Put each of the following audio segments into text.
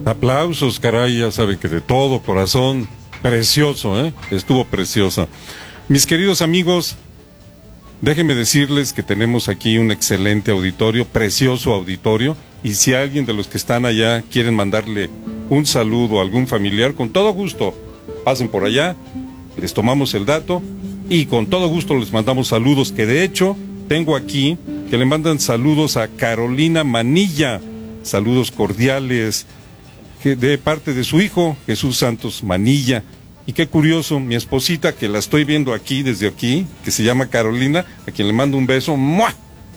Aplausos, caray, ya sabe que de todo corazón. Precioso, ¿eh? Estuvo precioso. Mis queridos amigos, déjenme decirles que tenemos aquí un excelente auditorio, precioso auditorio, y si alguien de los que están allá quieren mandarle un saludo a algún familiar, con todo gusto, pasen por allá, les tomamos el dato y con todo gusto les mandamos saludos, que de hecho tengo aquí que le mandan saludos a Carolina Manilla, saludos cordiales, de parte de su hijo, Jesús Santos Manilla. Y qué curioso, mi esposita, que la estoy viendo aquí, desde aquí, que se llama Carolina, a quien le mando un beso, ¡mua!,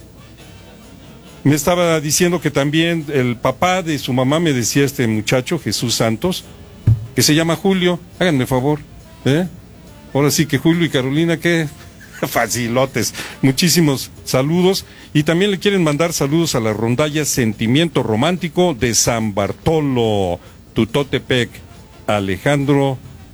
me estaba diciendo que también el papá de su mamá me decía, este muchacho, Jesús Santos, que se llama Julio. Háganme favor, ¿eh? Ahora sí que Julio y Carolina, qué facilotes. Muchísimos saludos. Y también le quieren mandar saludos a la rondalla Sentimiento Romántico de San Bartolo, Tutotepec. Alejandro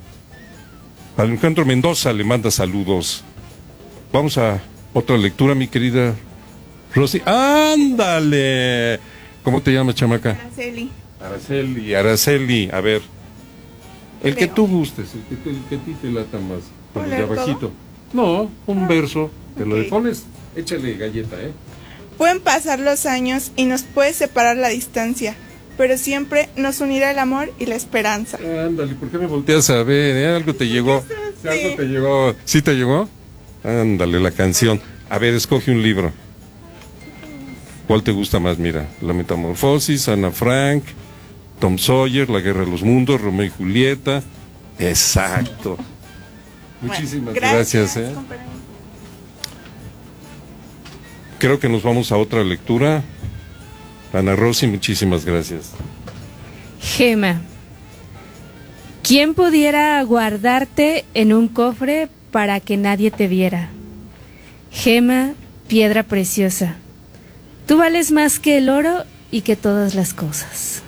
Mendoza le manda saludos. Vamos a otra lectura, mi querida Rosy. ¡Ándale! ¿Cómo te llamas, chamaca? Araceli. A ver, el que tú gustes, el que a ti te lata más. Con el de abajito. No, un verso. Te lo pones, échale galleta, ¿eh? Pueden pasar los años y nos puede separar la distancia, pero siempre nos unirá el amor y la esperanza. Ándale, ¿por qué me volteas a ver? Algo te llegó. Sí. Algo te llegó. ¿Sí te llegó? Ándale, la canción. A ver, escoge un libro. ¿Cuál te gusta más? Mira, La Metamorfosis, Ana Frank, Tom Sawyer, La Guerra de los Mundos, Romeo y Julieta. Exacto. Muchísimas gracias, ¿eh? Creo que nos vamos a otra lectura. Ana Rosy, muchísimas gracias. Gema. ¿Quién pudiera guardarte en un cofre para que nadie te viera? Gema, piedra preciosa. Tú vales más que el oro y que todas las cosas.